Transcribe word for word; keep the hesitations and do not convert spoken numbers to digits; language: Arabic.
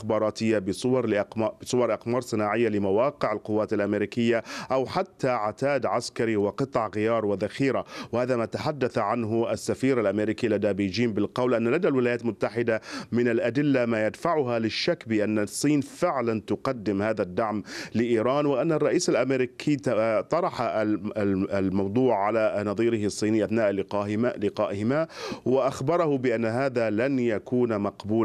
استخباراتية بصور لأقمار بصور أقمار صناعية لمواقع القوات الأمريكية أو حتى عتاد عسكري وقطع غيار وذخيرة. وهذا ما تحدث عنه السفير الأمريكي لدى بيجين بالقول أن لدى الولايات المتحدة من الأدلة ما يدفعها للشك بأن الصين فعلا تقدم هذا الدعم لإيران، وأن الرئيس الأمريكي طرح الموضوع على نظيره الصيني أثناء لقائهما، وأخبره بأن هذا لن يكون مقبولا.